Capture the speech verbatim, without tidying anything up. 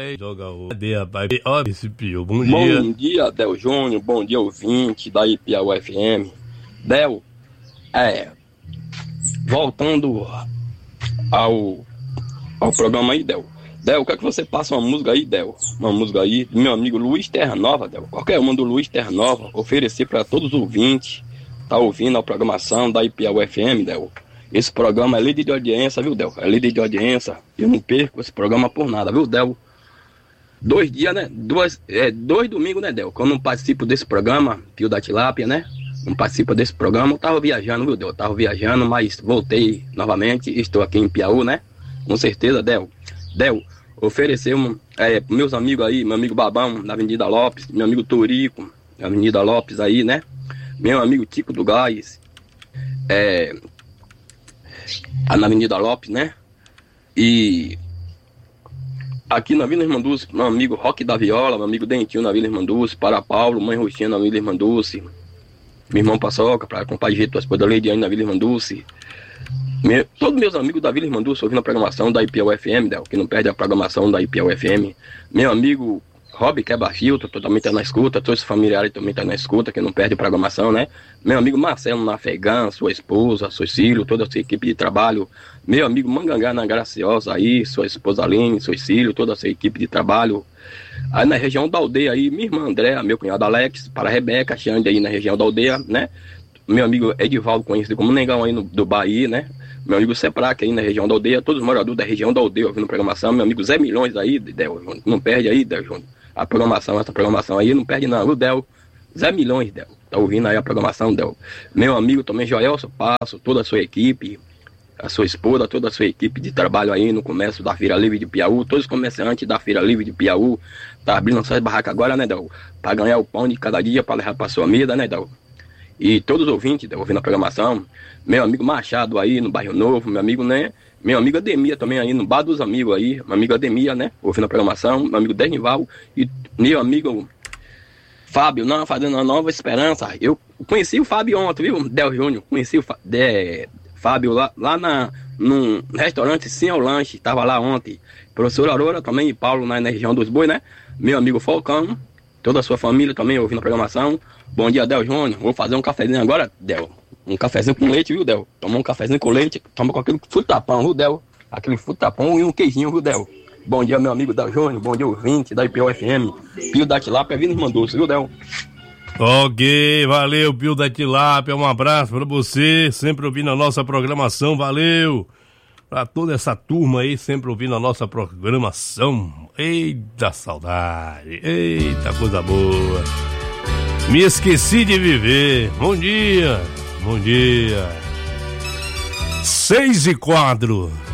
É, joga o... Cadê, rapaz? Ó, esse Pio, bom Bom dia. Bom dia, Del Júnior, bom dia, ouvinte da I P A U F M. Del, é... Voltando ao, ao programa aí, Del. Del, quer que você passe uma música aí, Del? Uma música aí do meu amigo Luiz Terra Nova, Del. Qualquer uma do Luiz Terra Nova, oferecer para todos os ouvintes, tá ouvindo a programação da I P A U F M, Del. Esse programa é líder de audiência, viu, Del? É líder de audiência. Eu não perco esse programa por nada, viu, Del? Dois dias, né? Duas, é, dois domingos, né, Del? Quando eu não participo desse programa, Pio da Tilápia, né? Não participo desse programa, eu tava viajando, viu, Del? Eu tava viajando, mas voltei novamente, estou aqui em Piauí, né? Com certeza, Del. Del, oferecer um, é, meus amigos aí, meu amigo Babão, na Avenida Lopes, meu amigo Torico, na Avenida Lopes aí, né? Meu amigo Tico do Gás, é, na Avenida Lopes, né? E aqui na Vila Irmanduce, meu amigo Roque da Viola, meu amigo Dentinho na Vila Irmanduce, para Paulo, mãe Roxinha na Vila Irmanduce, meu irmão Paçoca, para compadre Jeito, a esposa da Leidiane na Vila Irmanduce. Meu, todos meus amigos da Vila Irmanduce ouvindo a programação da I P A U F M, Del, que não perde a programação da I P A U F M. Meu amigo Rob Quebra-Filtro, também está na escuta, todos os familiares também estão na escuta, que não perde a programação, né? Meu amigo Marcelo na Afegã, sua esposa, seus filhos, toda a sua equipe de trabalho. Meu amigo Mangangá na Graciosa aí, sua esposa Aline, seus filhos, toda a sua equipe de trabalho. Aí na região da aldeia aí, minha irmã Andréa, meu cunhado Alex, para a Rebeca, Xande aí na região da aldeia, né? Meu amigo Edivaldo, conhecido como Negão aí no, do Bahia, né? Meu amigo Seprac aí na região da aldeia, todos os moradores da região da aldeia ouvindo a programação. Meu amigo Zé Milhões aí, Del, não perde aí, Del Júnior. A programação, essa programação aí, não perde não, viu, Del? Zé Milhões, Del, tá ouvindo aí a programação, Del. Meu amigo também, Joelson Passo, toda a sua equipe, a sua esposa, toda a sua equipe de trabalho aí no comércio da Feira Livre de Piauí, todos os comerciantes da Feira Livre de Piauí, tá abrindo suas barracas agora, né, Del? Pra ganhar o pão de cada dia, pra levar pra sua mesa, né, Del? E todos os ouvintes, Del, ouvindo a programação, meu amigo Machado aí no Bairro Novo, meu amigo, né? Meu amigo Ademia também aí no Bar dos Amigos aí, meu amigo Ademia, né? Ouvindo a programação, meu amigo Dernival e meu amigo Fábio, não, fazendo uma nova esperança. Eu conheci o Fábio ontem, viu, Del Júnior? Conheci o Fá- de, Fábio lá, lá na, num restaurante Sim ao Lanche, tava lá ontem. Professor Aurora também, e Paulo na, na região dos Bois, né? Meu amigo Falcão, toda a sua família também ouvindo a programação. Bom dia, Del Júnior. Vou fazer um cafezinho agora, Del. Um cafezinho com leite, viu, Del? Toma um cafezinho com leite, toma com aquele frutapão, viu, Del? Aquele frutapão e um queijinho, viu, Del? Bom dia, meu amigo Del Júnior. Bom dia, ouvinte da I P A U F M. Pio da Tilápia, Vila Irmanduce, viu, Del? Ok, valeu, Pio da Tilápia, um abraço pra você, sempre ouvindo a nossa programação, valeu. Pra toda essa turma aí, sempre ouvindo a nossa programação. Eita saudade, eita coisa boa. Me esqueci de viver. Bom dia, bom dia. Seis e quatro.